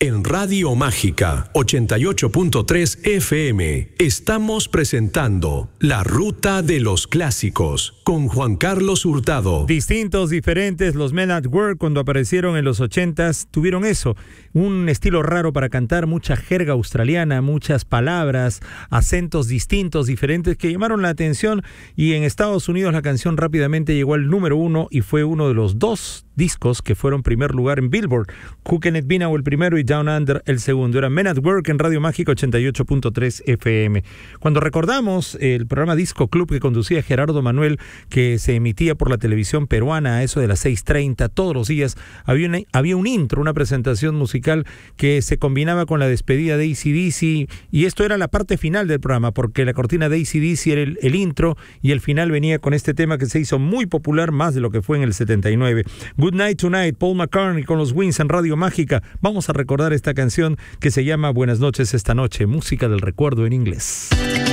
En Radio Mágica 88.3 FM estamos presentando La Ruta de los Clásicos con Juan Carlos Hurtado. Distintos, diferentes, los Men at Work cuando aparecieron en los 80s tuvieron eso, un estilo raro para cantar, mucha jerga australiana, muchas palabras, acentos distintos, diferentes que llamaron la atención, y en Estados Unidos la canción rápidamente llegó al número 1 y fue uno de los 2 discos que fueron primer lugar en Billboard. Who Can It Be Now el primero y Down Under el segundo. Era Men at Work en Radio Mágica 88.3 FM. Cuando recordamos el programa Disco Club que conducía Gerardo Manuel, que se emitía por la televisión peruana a eso de las 6:30 todos los días, había un intro, una presentación musical que se combinaba con la despedida de AC/DC, y esto era la parte final del programa, porque la cortina de AC/DC era el intro y el final venía con este tema que se hizo muy popular, más de lo que fue en el 79. Good Night Tonight, Paul McCartney con los Wings en Radio Mágica. Vamos a recordar esta canción que se llama Buenas noches esta noche, música del recuerdo en inglés.